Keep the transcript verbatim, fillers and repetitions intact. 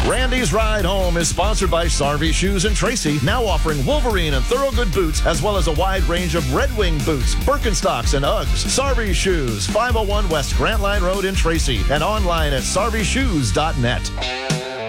Randy's Ride Home is sponsored by Sarvey Shoes in Tracy, now offering Wolverine and Thorogood boots, as well as a wide range of Red Wing boots, Birkenstocks, and Uggs. Sarvey Shoes, five oh one West Grant Line Road in Tracy, and online at sarvey shoes dot net.